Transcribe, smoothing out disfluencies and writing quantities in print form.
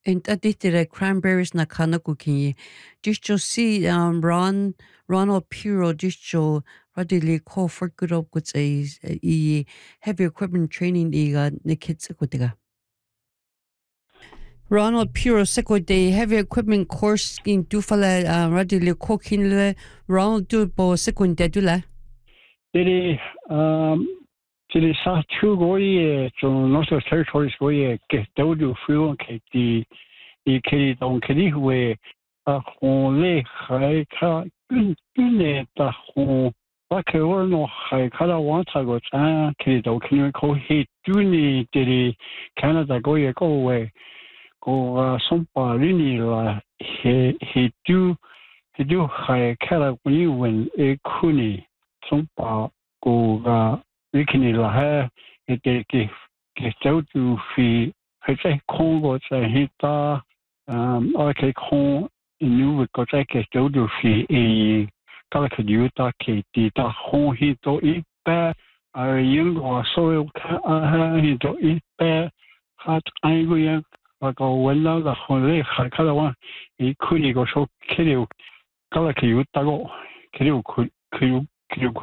انت اديتي cranberries na kana kukinyi. Dicho si Ronald Piro dicho radili ko for good up goods a heavy equipment training iga ne kids kutiga. Ronald Piro seko de heavy equipment course in dufala radili ko kinle Ronald du bo seko dedula. Dili sa chu goye to Northwest Territories goye ke dodu fu ke di ke don ke di we a hon le khai ka ne ta hon ba ke wo no khai ka la wan ta go cha ke do ke ko he tu ni dili Canada goye go we go son pa ni la he tu khai ka la ni wen e kuni son pa go ga Rikini lahe ke tautu fi he Congo sa hita ke kon inu ko ke tautu fi e kala ke yuta ke ti ta hon hito I pa yungo so ka hito I pa hat aigu ya ko wala la hole kala wa I kuni go so kele kala ke yuta go kele ku